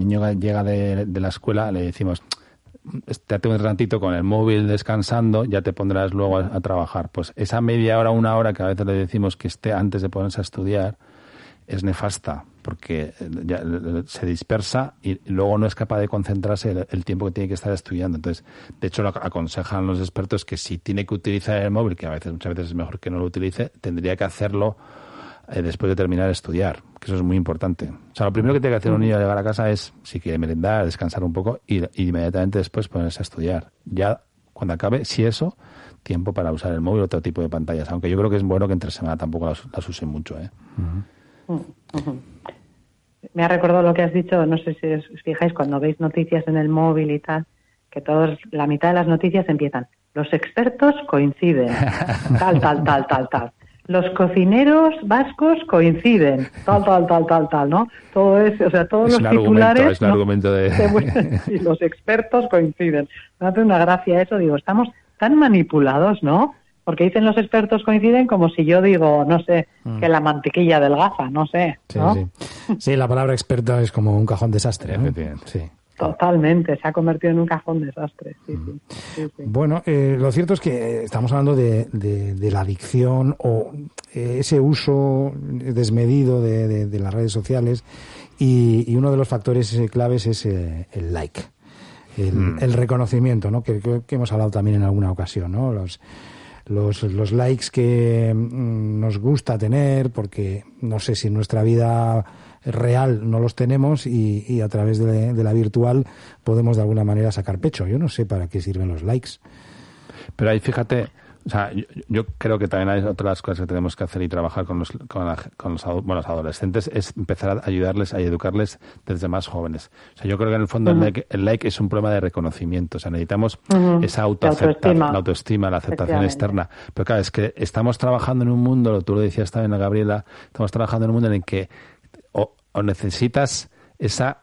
niño llega de la escuela, le decimos, estate un ratito con el móvil descansando, ya te pondrás luego a trabajar. Pues esa media hora, una hora que a veces le decimos que esté antes de ponerse a estudiar es nefasta, porque ya se dispersa y luego no es capaz de concentrarse el tiempo que tiene que estar estudiando. Entonces, de hecho, lo aconsejan los expertos que si tiene que utilizar el móvil, que muchas veces es mejor que no lo utilice, tendría que hacerlo después de terminar de estudiar, que eso es muy importante. O sea, lo primero que tiene que hacer un niño al llegar a casa es, si quiere merendar, descansar un poco y inmediatamente después ponerse a estudiar. Ya cuando acabe, si eso, tiempo para usar el móvil o otro tipo de pantallas. Aunque yo creo que es bueno que entre semana tampoco las usen mucho, ¿eh? Me ha recordado lo que has dicho, no sé si os fijáis cuando veis noticias en el móvil y tal, que la mitad de las noticias empiezan, los expertos coinciden, tal. Los cocineros vascos coinciden, tal, ¿no? Todo es, o sea, todos los titulares... Es un argumento de... Y los expertos coinciden. Me hace una gracia eso, digo, estamos tan manipulados, ¿no? Porque dicen los expertos coinciden como si yo digo, no sé, que la mantequilla adelgaza, no sé, ¿no? Sí, la palabra experta es como un cajón desastre, ¿no? Sí. Totalmente, se ha convertido en un cajón desastre. Sí. Bueno, lo cierto es que estamos hablando de la adicción o ese uso desmedido de las redes sociales y uno de los factores claves es el like, el reconocimiento, ¿no? Que hemos hablado también en alguna ocasión, ¿no? Los likes que nos gusta tener porque no sé si en nuestra vida real no los tenemos y a través de la virtual podemos de alguna manera sacar pecho. Yo no sé para qué sirven los likes. Pero ahí fíjate, o sea, yo creo que también hay otras cosas que tenemos que hacer y trabajar con los adolescentes es empezar a ayudarles, a educarles desde más jóvenes. O sea, yo creo que en el fondo el like es un problema de reconocimiento. O sea, necesitamos esa la autoestima, la aceptación externa. Pero claro, es que estamos trabajando en un mundo, tú lo decías también, Gabriela, estamos trabajando en un mundo en el que o necesitas esa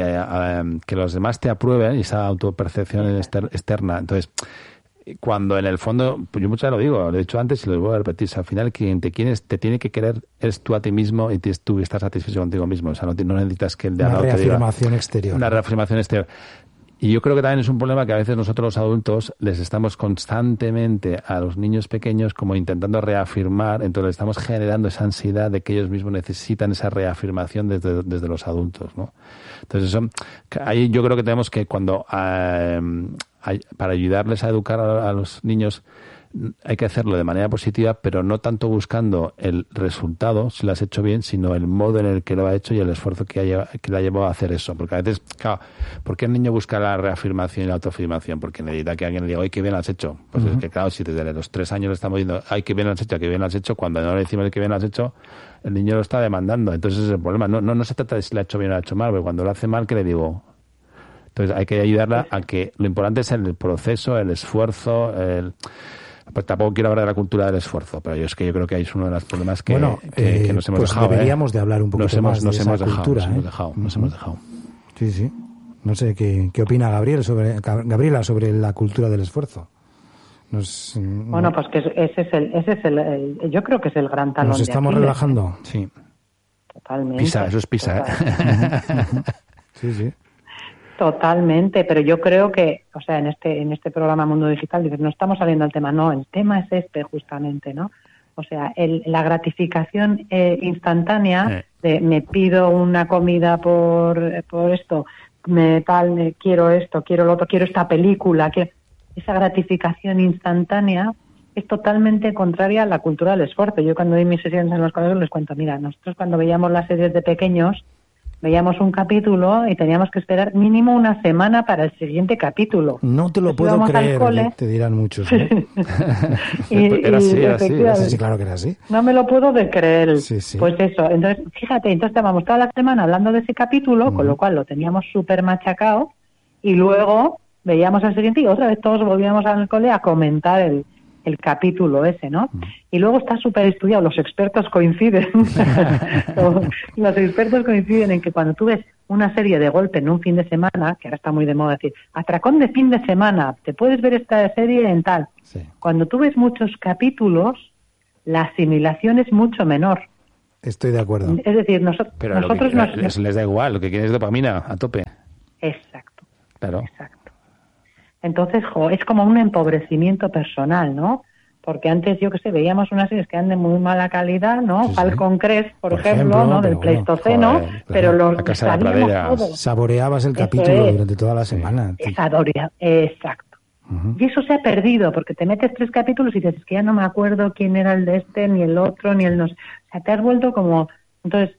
que los demás te aprueben y esa autopercepción externa. Entonces, cuando en el fondo, pues yo muchas veces lo digo, lo he dicho antes y lo voy a repetir, al final quien te tiene que querer eres tú a ti mismo y tú estás satisfecho contigo mismo. O sea, no necesitas que el de al lado te diga. Una reafirmación exterior. Y yo creo que también es un problema que a veces nosotros los adultos les estamos constantemente a los niños pequeños como intentando reafirmar, entonces estamos generando esa ansiedad de que ellos mismos necesitan esa reafirmación desde los adultos, ¿no? Entonces ahí yo creo que tenemos que para ayudarles a educar a los niños hay que hacerlo de manera positiva, pero no tanto buscando el resultado, si lo has hecho bien, sino el modo en el que lo ha hecho y el esfuerzo que le ha llevado a hacer eso. Porque a veces, claro, ¿por qué el niño busca la reafirmación y la autoafirmación? Porque necesita que alguien le diga, ¡ay, qué bien lo has hecho! Pues es que, claro, si desde los 3 años le estamos diciendo, ¡ay, qué bien lo has hecho, qué bien lo has hecho! Cuando no le decimos que bien lo has hecho, el niño lo está demandando. Entonces ese es el problema. No se trata de si lo ha hecho bien o lo ha hecho mal, porque cuando lo hace mal, ¿qué le digo? Entonces hay que ayudarla a que lo importante es el proceso, el esfuerzo, pues tampoco quiero hablar de la cultura del esfuerzo, pero yo creo que ahí es uno de los problemas que nos hemos pues dejado. Deberíamos de hablar un poquito más de esa cultura. Nos hemos dejado. Sí. No sé qué opina Gabriela sobre la cultura del esfuerzo. Bueno, pues que ese es el yo creo que es el gran talón. Nos estamos de Aquiles, relajando. Sí. Totalmente. Eso es pisa, Sí. Totalmente, pero yo creo que, o sea, en este programa Mundo Digital, dices, no estamos saliendo del tema, no, el tema es justamente, ¿no? O sea, la gratificación instantánea de me pido una comida por esto, quiero esto, quiero lo otro, quiero esta película, esa gratificación instantánea es totalmente contraria a la cultura del esfuerzo. Yo cuando doy mis sesiones en los colegios les cuento, mira, nosotros cuando veíamos las series de pequeños, veíamos un capítulo y teníamos que esperar mínimo una semana para el siguiente capítulo. No te lo puedo creer, te dirán muchos, ¿no? Era así. Sí, claro que era así. No me lo puedo de creer. Sí. Pues eso, entonces, fíjate, estábamos toda la semana hablando de ese capítulo, con lo cual lo teníamos súper machacado, y luego veíamos al siguiente y otra vez todos volvíamos al cole a comentar el capítulo ese, ¿no? Y luego está súper estudiado, los expertos coinciden. Los expertos coinciden en que cuando tú ves una serie de golpe en un fin de semana, que ahora está muy de moda decir, atracón de fin de semana, te puedes ver esta serie en tal. Sí. Cuando tú ves muchos capítulos, la asimilación es mucho menor. Estoy de acuerdo. Es decir, Pero nosotros les da igual, lo que quieren es dopamina a tope. Exacto. Claro. Exacto. Entonces, es como un empobrecimiento personal, ¿no? Porque antes, yo qué sé, veíamos unas series que eran de muy mala calidad, ¿no? Sí, Falcon Crest, por ejemplo, ¿no? Del Pleistoceno, joder, pero La Casa de la Pradera. Saboreabas el capítulo durante toda la semana. Exacto. Y eso se ha perdido, porque te metes 3 capítulos y dices, es que ya no me acuerdo quién era el de este, ni el otro, ni el no sé. O sea, te has vuelto como... Entonces,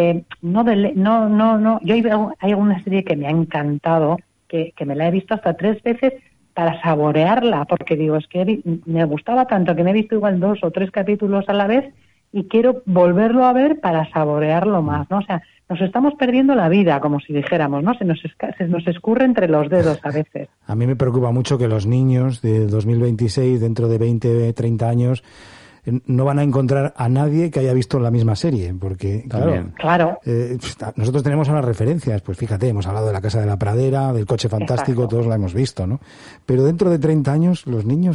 no. Yo hay una serie que me ha encantado, que me la he visto hasta 3 veces para saborearla, porque digo, es que me gustaba tanto que me he visto igual 2 o 3 capítulos a la vez y quiero volverlo a ver para saborearlo más, ¿no? O sea, nos estamos perdiendo la vida, como si dijéramos, ¿no? Se nos escurre entre los dedos a veces. A mí me preocupa mucho que los niños de 2026, dentro de 20, 30 años, no van a encontrar a nadie que haya visto la misma serie, porque claro. Nosotros tenemos unas referencias, pues fíjate, hemos hablado de La Casa de la Pradera, del Coche Fantástico, todos la hemos visto, ¿no? Pero dentro de 30 años, los niños,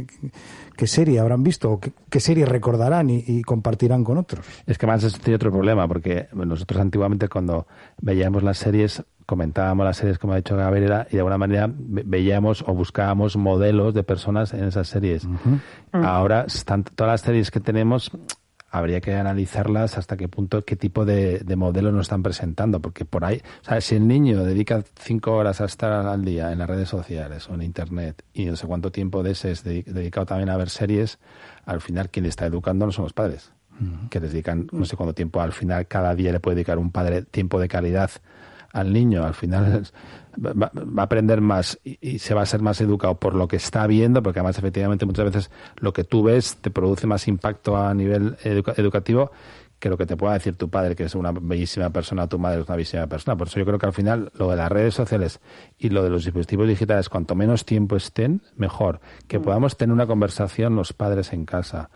¿qué serie habrán visto? ¿O qué serie recordarán y compartirán con otros? Es que más tiene otro problema, porque nosotros antiguamente cuando veíamos las series, comentábamos las series, como ha dicho Gabriela, y de alguna manera veíamos o buscábamos modelos de personas en esas series. Uh-huh. Ahora, todas las series que tenemos, habría que analizarlas hasta qué punto, qué tipo de modelos nos están presentando, porque por ahí, o sea, si el niño dedica 5 horas a estar al día en las redes sociales o en Internet, y no sé cuánto tiempo de ese es dedicado también a ver series, al final quien le está educando no son los padres, que les dedican no sé cuánto tiempo, al final cada día le puede dedicar un padre tiempo de calidad al niño, al final va a aprender más y se va a ser más educado por lo que está viendo, porque además efectivamente muchas veces lo que tú ves te produce más impacto a nivel educativo que lo que te pueda decir tu padre, que es una bellísima persona, tu madre es una bellísima persona. Por eso yo creo que al final lo de las redes sociales y lo de los dispositivos digitales, cuanto menos tiempo estén, mejor. Que podamos tener una conversación los padres en casa,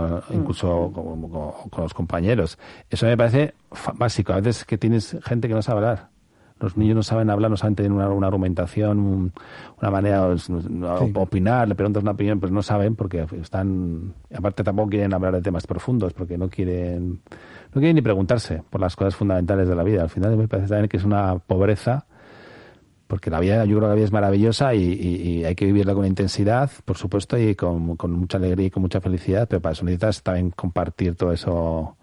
incluso con los compañeros. Eso me parece básico. A veces que tienes gente que no sabe hablar. Los niños no saben hablar, no saben tener una argumentación, una manera de opinar, le preguntas una opinión, pues no saben porque están... Aparte tampoco quieren hablar de temas profundos porque no quieren ni preguntarse por las cosas fundamentales de la vida. Al final me parece también que es una pobreza, porque la vida, yo creo que la vida es maravillosa y hay que vivirla con intensidad, por supuesto, y con mucha alegría y con mucha felicidad, pero para eso necesitas también compartir todo eso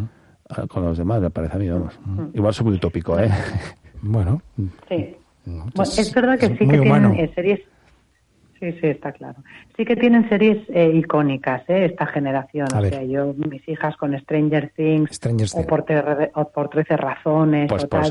con los demás, me parece a mí, vamos. Igual soy muy utópico, ¿eh? Bueno. Sí. Bueno, es verdad que sí que tienen series... Sí, está claro. Sí que tienen series icónicas, esta generación. O sea, yo, mis hijas con Stranger Things o por 13 razones. Pues por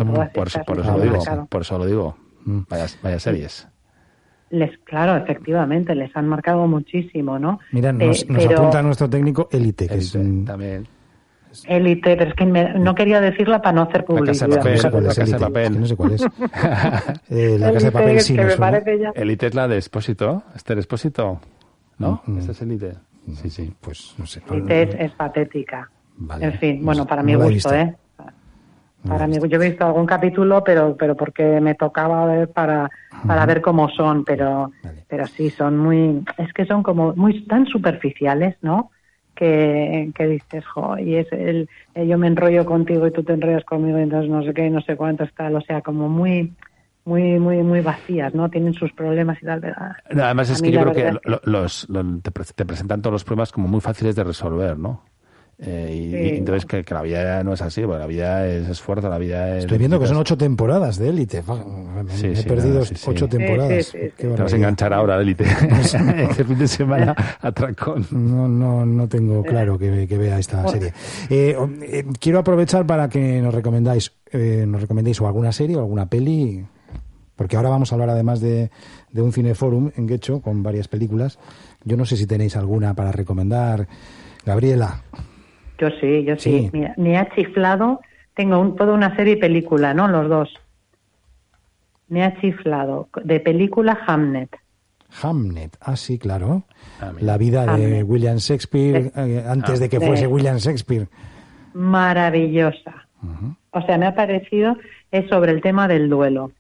eso lo digo. Vaya series. Claro, efectivamente, les han marcado muchísimo, ¿no? Mira, nos apunta nuestro técnico Élite, que es también... Élite, pero es que no quería decirla para no hacer publicidad. La Casa de Papel. No sé cuál es. La Casa de Papel sí me suena. Élite es la de Expósito, Esther Expósito, ¿no? Esta es Élite. Sí, pues no sé. Élite es patética. Vale. En fin, bueno, para mi gusto, Para mí, yo he visto algún capítulo, pero porque me tocaba ver para ver cómo son, pero sí, son muy... Es que son como muy tan superficiales, ¿no? Que dices, y yo me enrollo contigo y tú te enrollas conmigo, y entonces no sé qué, no sé cuánto tal, o sea, como muy vacías, ¿no? Tienen sus problemas y tal, ¿verdad? No, además es que yo creo que te presentan todos los problemas como muy fáciles de resolver, ¿no? Y entonces que la vida no es así, porque la vida es esfuerzo, la vida es... Estoy viendo que son 8 temporadas de Élite. He perdido 8 temporadas. Sí. Te vas a enganchar ahora a Élite. Este fin de semana, atracón. No tengo claro que vea esta serie. Quiero aprovechar para que nos recomendéis o alguna serie o alguna peli, porque ahora vamos a hablar además de un cineforum en Getxo con varias películas. Yo no sé si tenéis alguna para recomendar. Gabriela. Yo sí. Mira, me ha chiflado. Tengo toda una serie y película, ¿no? Los dos. Me ha chiflado. De película Hamnet. Sí, claro. La vida de William Shakespeare, antes de que fuese William Shakespeare. Maravillosa. O sea, me ha parecido, es sobre el tema del duelo.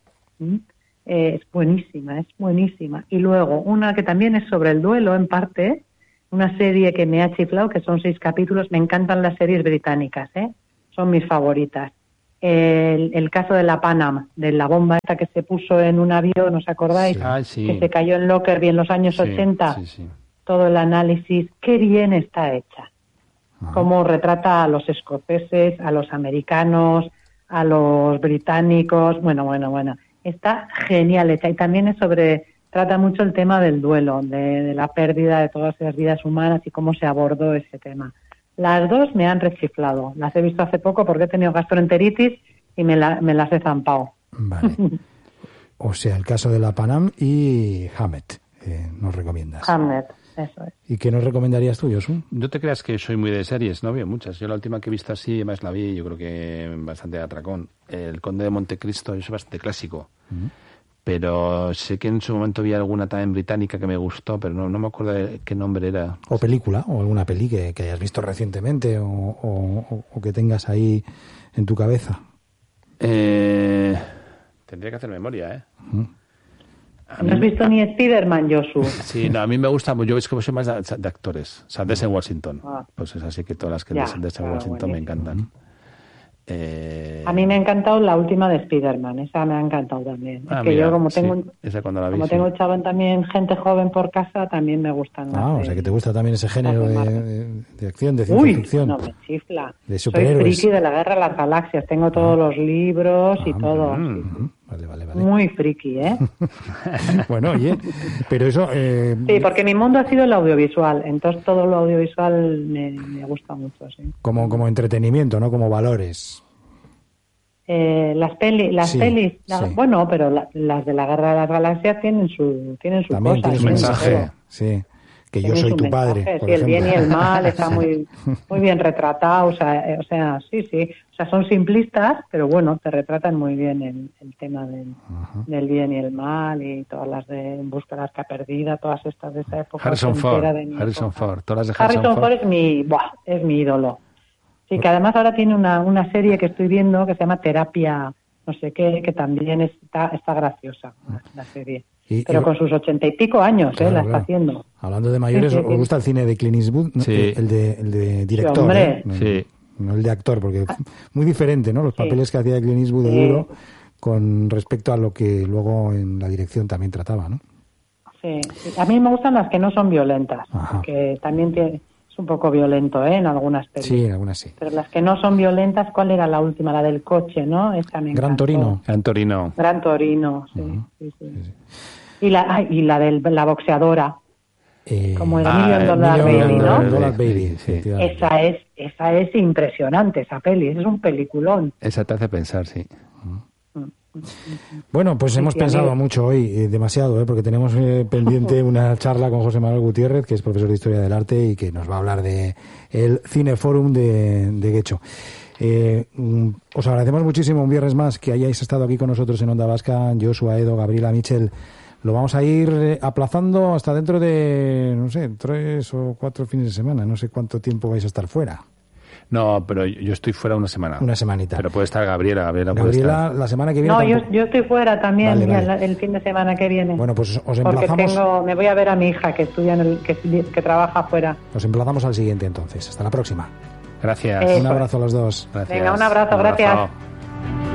Es buenísima. Y luego, una que también es sobre el duelo, en parte, una serie que me ha chiflado, que son 6 capítulos. Me encantan las series británicas, son mis favoritas. El caso de la Pan Am, de la bomba esta que se puso en un avión, ¿os acordáis? Sí. Que se cayó en Lockerbie en los años 80. Sí. Todo el análisis, qué bien está hecha. Cómo retrata a los escoceses, a los americanos, a los británicos. Bueno. Está genial hecha. Y también trata mucho el tema del duelo, de la pérdida de todas las vidas humanas y cómo se abordó ese tema. Las 2 me han rechiflado. Las he visto hace poco porque he tenido gastroenteritis y me las he zampado. Vale. O sea, el caso de la Pan Am y Hamlet, nos recomiendas. Hamlet, eso es. ¿Y qué nos recomendarías tú, Josu? No te creas que soy muy de series, no veo muchas. Yo la última que he visto así, además la vi, yo creo que bastante de atracón. El Conde de Montecristo, eso es bastante clásico. Pero sé que en su momento vi alguna también británica que me gustó, pero no me acuerdo de qué nombre era. O película, o alguna peli que hayas visto recientemente o que tengas ahí en tu cabeza. Tendría que hacer memoria, ¿eh? ¿No has visto ni Spiderman, Josu? Sí, no, a mí me gusta, yo es que soy más de actores. O sea, Denzel Washington. Pues es así que todas las que Denzel Washington me encantan. A mí me ha encantado la última de Spiderman, esa me ha encantado también. Es que mira, yo como tengo tengo un chabón también, gente joven por casa, también me gustan las o sea que te gusta también ese género de acción, de ciencia ficción. No, me chifla. De superhéroes. Soy friki de la Guerra de las Galaxias, tengo todos los libros y todo. Vale. Muy friki, ¿eh? Bueno, oye, pero eso... Sí, porque mi mundo ha sido el audiovisual, entonces todo lo audiovisual me gusta mucho, sí. Como entretenimiento, ¿no? Como valores. Las pelis, bueno, pero las de la Guerra de las Galaxias tienen su también cosa. Tiene su mensaje, sí. Que yo soy tu padre, por ejemplo. El bien y el mal está muy bien retratado, o sea, sí. O sea, son simplistas, pero bueno, te retratan muy bien el tema del bien y el mal y todas las de En busca de la arca perdida, todas estas de esa época. Harrison Ford, todas las de Harrison Ford es mi ídolo. Sí, que además ahora tiene una serie que estoy viendo que se llama Terapia, no sé qué, que también está graciosa, la serie. Pero con sus 80 y pico años, claro, la está haciendo. Hablando de mayores, ¿os gusta el cine de Clint Eastwood? ¿No? Sí. El de director, sí, hombre. Sí. No el de actor, porque muy diferente, ¿no? Los papeles que hacía Clint Eastwood de duro con respecto a lo que luego en la dirección también trataba, ¿no? Sí. A mí me gustan las que no son violentas, que también es un poco violento, en algunas películas. Sí, en algunas sí. Pero las que no son violentas, ¿cuál era la última? La del coche, ¿no? Esa me Gran Torino. Gran Torino, sí. Y la de la boxeadora. Como era Million Dollar Baby, ¿no? Dollar Baby, sí. Esa es impresionante, esa peli. Es un peliculón. Esa te hace pensar, sí. Bueno, pues hemos pensado mucho hoy, demasiado, porque tenemos pendiente una charla con José Manuel Gutiérrez, que es profesor de Historia del Arte y que nos va a hablar de el Cineforum de Guecho. Os agradecemos muchísimo un viernes más que hayáis estado aquí con nosotros en Onda Vasca, Joshua, Edo, Gabriela, Michel. Lo vamos a ir aplazando hasta dentro de, 3 o 4 fines de semana. No sé cuánto tiempo vais a estar fuera. No, pero yo estoy fuera una semana. Una semanita. Pero puede estar Gabriela puede estar. La semana que viene. No, yo estoy fuera también el fin de semana que viene. Bueno, pues os emplazamos. Porque me voy a ver a mi hija que estudia que trabaja afuera. Os emplazamos al siguiente entonces. Hasta la próxima. Gracias. Un abrazo a los dos. Gracias. Venga, un abrazo, gracias.